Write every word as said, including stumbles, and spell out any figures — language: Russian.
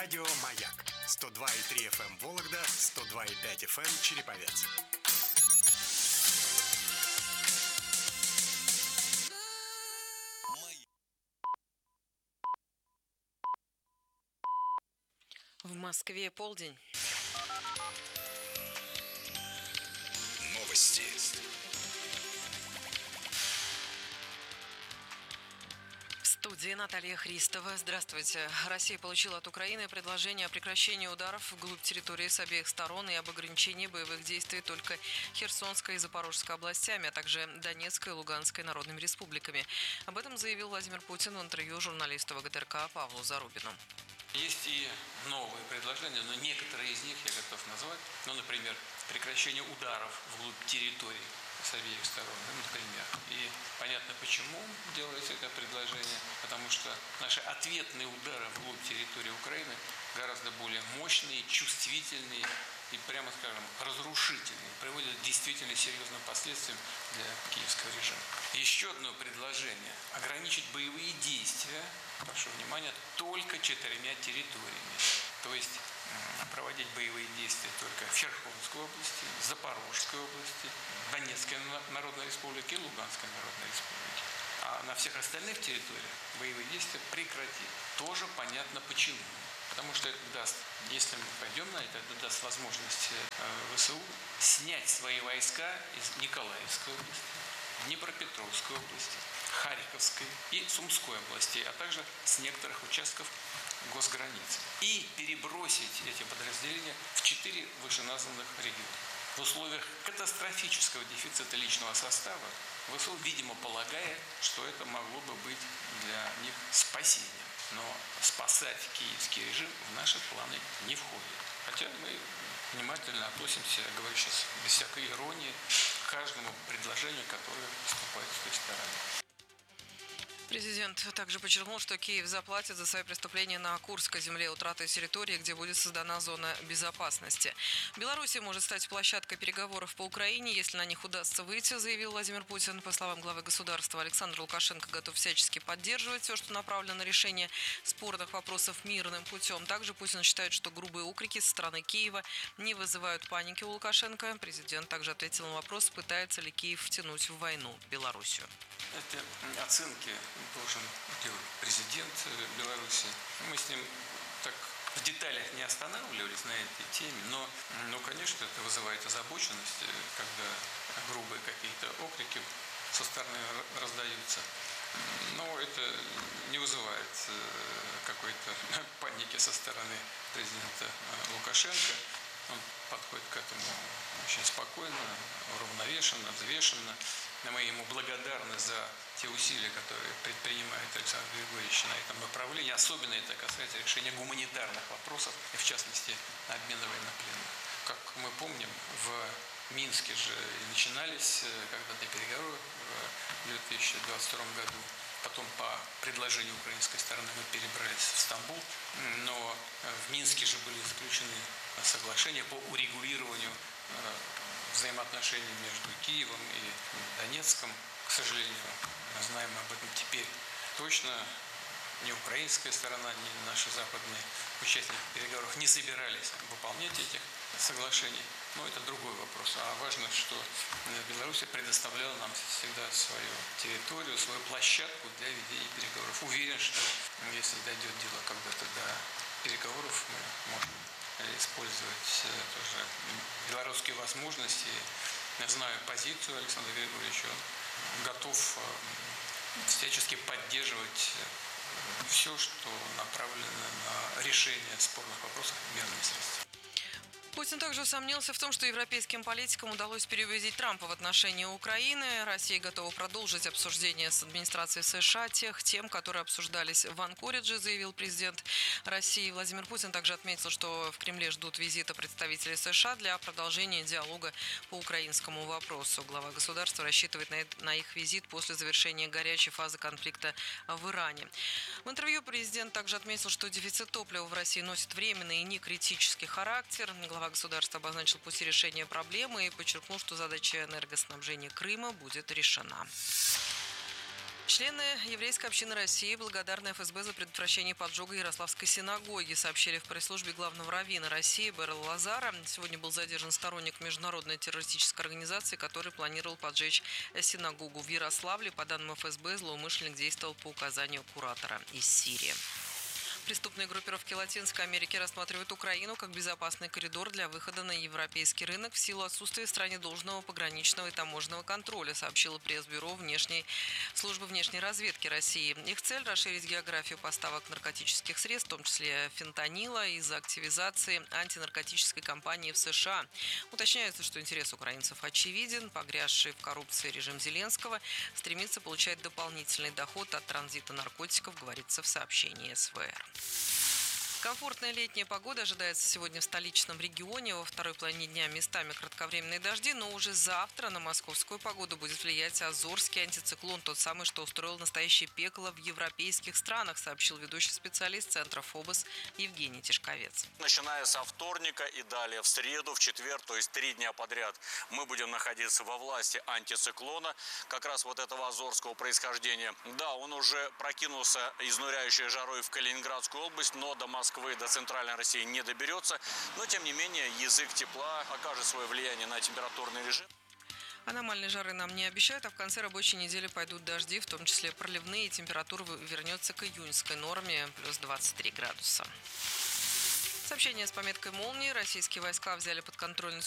Радио «Маяк» сто два и три эф эм Вологда, сто два и пять эф эм Череповец. В Москве полдень. Новости. В студии Наталья Христова. Здравствуйте. Россия получила от Украины предложение о прекращении ударов вглубь территории с обеих сторон и об ограничении боевых действий только Херсонской и Запорожской областями, а также Донецкой и Луганской народными республиками. Об этом заявил Владимир Путин в интервью журналисту вэ гэ тэ эр ка Павлу Зарубину. Есть и новые предложения, но некоторые из них я готов назвать. Ну, например, прекращение ударов вглубь территории с обеих сторон, ну, например. И понятно, почему делается это предложение, потому что наши ответные удары вглубь территории Украины гораздо более мощные, чувствительные и, прямо скажем, разрушительные, приводят к действительно серьезным последствиям для киевского режима. Еще одно предложение – ограничить боевые действия, прошу внимания, только четырьмя территориями. То есть проводить боевые действия только в Херсонской области, Запорожской области, Донецкой Народной Республике и Луганской Народной Республике. А на всех остальных территориях боевые действия прекратить. Тоже понятно почему. Потому что это даст, если мы пойдем на это, это даст возможность вэ эс у снять свои войска из Николаевской области, Днепропетровской области, Харьковской и Сумской областей, а также с некоторых участков госграниц. И перебросить эти подразделения в четыре вышеназванных региона. В условиях катастрофического дефицита личного состава вэ эс у, видимо, полагает, что это могло бы быть для них спасением. Но спасать киевский режим в наши планы не входит. Хотя мы внимательно относимся, я говорю сейчас без всякой иронии, к каждому предложению, которое поступает с той стороны. Президент также подчеркнул, что Киев заплатит за свои преступления на Курской земле утратой территории, где будет создана зона безопасности. Беларусь может стать площадкой переговоров по Украине, если на них удастся выйти, заявил Владимир Путин. По словам главы государства, Александр Лукашенко готов всячески поддерживать все, что направлено на решение спорных вопросов мирным путем. Также Путин считает, что грубые укрики со стороны Киева не вызывают паники у Лукашенко. Президент также ответил на вопрос, пытается ли Киев втянуть в войну Белоруссию. Это оценки должен делать президент Беларуси. Мы с ним так в деталях не останавливались на этой теме, но, ну, конечно, это вызывает озабоченность, когда грубые какие-то окрики со стороны раздаются. Но это не вызывает какой-то паники со стороны президента Лукашенко. Он подходит к этому очень спокойно, уравновешенно, взвешенно. Мы ему благодарны за те усилия, которые предпринимает Александр Григорьевич на этом направлении. Особенно это касается решения гуманитарных вопросов, и в частности обмена военнопленных. Как мы помним, в Минске же начинались когда-то переговоры в две тысячи двадцать втором году. Потом по предложению украинской стороны мы перебрались в Стамбул, но в Минске же были заключены соглашения по урегулированию взаимоотношений между Киевом и Донецком. К сожалению, мы знаем об этом теперь точно. Ни украинская сторона, ни наши западные участники переговоров не собирались выполнять этих соглашений. Но это другой вопрос. А важно, что Беларусь предоставляла нам всегда свою территорию, свою площадку для ведения переговоров. Уверен, что если дойдет дело когда-то до переговоров, мы можем использовать тоже белорусские возможности. Я знаю позицию Александра Григорьевича. Он готов всячески поддерживать все, что направлено на решение спорных вопросов мирными средствами. Путин также усомнился в том, что европейским политикам удалось переубедить Трампа в отношении Украины. Россия готова продолжить обсуждение с администрацией США тех тем, которые обсуждались в Анкоридже, заявил президент России. Владимир Путин также отметил, что в Кремле ждут визита представителей США для продолжения диалога по украинскому вопросу. Глава государства рассчитывает на их визит после завершения горячей фазы конфликта в Иране. В интервью президент также отметил, что дефицит топлива в России носит временный и не критический характер. Глава государства обозначил пути решения проблемы и подчеркнул, что задача энергоснабжения Крыма будет решена. Члены еврейской общины России благодарны эф эс бэ за предотвращение поджога Ярославской синагоги, сообщили в пресс-службе главного раввина России Берла Лазара. Сегодня был задержан сторонник международной террористической организации, который планировал поджечь синагогу в Ярославле. По данным эф эс бэ, злоумышленник действовал по указанию куратора из Сирии. Преступные группировки Латинской Америки рассматривают Украину как безопасный коридор для выхода на европейский рынок в силу отсутствия в стране должного пограничного и таможенного контроля, сообщило пресс-бюро внешней службы внешней разведки России. Их цель – расширить географию поставок наркотических средств, в том числе фентанила, из-за активизации антинаркотической кампании в США. Уточняется, что интерес украинцев очевиден. Погрязший в коррупции режим Зеленского стремится получать дополнительный доход от транзита наркотиков, говорится в сообщении эс вэ эр. Комфортная летняя погода ожидается сегодня в столичном регионе. Во второй половине дня местами кратковременные дожди, но уже завтра на московскую погоду будет влиять азорский антициклон, тот самый, что устроил настоящее пекло в европейских странах, сообщил ведущий специалист Центра ФОБОС Евгений Тишковец. Начиная со вторника и далее в среду, в четверг, то есть три дня подряд, мы будем находиться во власти антициклона, как раз вот этого азорского происхождения. Да, он уже прокинулся изнуряющей жарой в Калининградскую область, но до Москвы до центральной России не доберется, но тем не менее язык тепла окажет свое влияние на температурный режим. Аномальной жары нам не обещают, а в конце рабочей недели пойдут дожди, в том числе проливные, и температура вернется к июньской норме плюс двадцать три градуса. Сообщение с пометкой «Молнии». Российские войска взяли под контроль